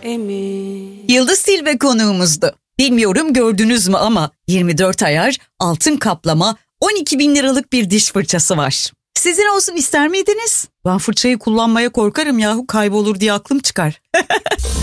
Emin. Yıldız Tilbe konuğumuzdu. Bilmiyorum gördünüz mü ama 24 ayar, altın kaplama, 12 bin liralık bir diş fırçası var. Sizin olsun ister miydiniz? Ben fırçayı kullanmaya korkarım yahu, kaybolur diye aklım çıkar.